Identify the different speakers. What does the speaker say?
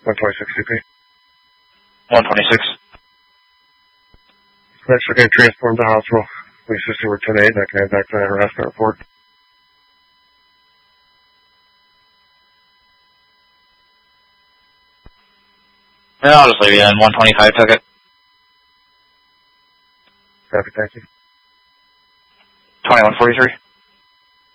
Speaker 1: 126 CP.
Speaker 2: 126.
Speaker 1: Next, we're going to transform to hospital. We assisted with 10-8, and I can head back to that harassment report.
Speaker 2: Yeah, I'll just leave you in. 125 took it.
Speaker 1: Copy, thank you.
Speaker 2: 2143.